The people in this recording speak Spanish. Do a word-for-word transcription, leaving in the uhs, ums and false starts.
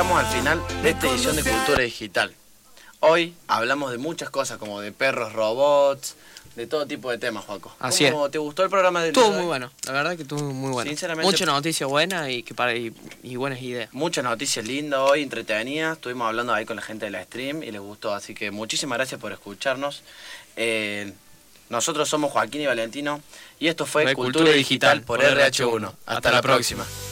Estamos al final de esta edición de Cultura Digital. Hoy hablamos de muchas cosas, como de perros, robots, de todo tipo de temas, Joaco. Así ¿Cómo es. te gustó el programa de Estuvo muy bueno, la verdad que estuvo muy bueno. Sinceramente, mucha noticia buena y, que para, y, y buenas ideas. Muchas noticias lindas hoy, entretenidas. Estuvimos hablando ahí con la gente de la stream y les gustó, así que muchísimas gracias por escucharnos. Eh, nosotros somos Joaquín y Valentino y esto fue Fue Cultura, Cultura Digital por R H uno. Hasta, Hasta la próxima. próxima.